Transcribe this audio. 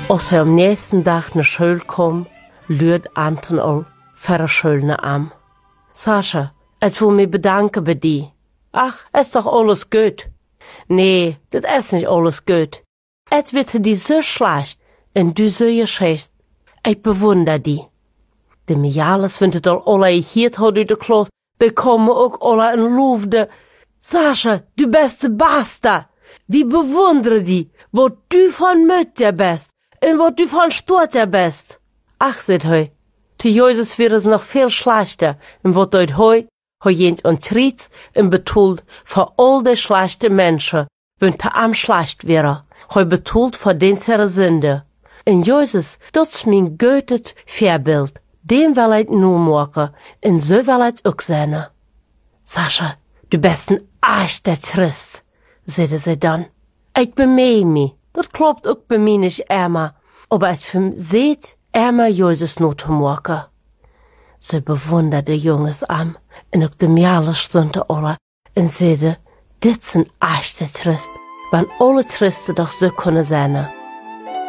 Als hij am nächsten dag naar school kwam, luid Anton al voor de school naar am. Sascha, ik wil me bedanken bij die. Ach, is toch alles goed? Nee, dat is niet alles goed. Het wird die zo schlecht en du zo geschicht. Ik bewonder die. De Mialis vindt het al alle hier had uit de klas. De komen ook alle in loofde. Sascha, du bist de beste. Die bewonderen die, wat du van Mütter bist en wat du van Storter bist. Ach, zegt hij, te Jezus wird es noch viel schlechter en wat uit hij jent ontriet en betult voor al de schlechte mensen, wenn te am schlecht wäre. Hij betult voor diensere Sünde. En Jezus, dat is mijn goedet voorbeeld. Dem wil ik nu maken en zo wil ik ook zijn. Sascha, du bist een echter Christ, zeide ze dan. Ik bemee me, dat klopt ook bij mij niet immer, aber ik verzeet immer Jezus nu te maken. Ze bewonderde jongens am en ook de Mialis stonden alle en zeiden, dit is een echte Christ, want alle Christen doch zo kunnen zijn.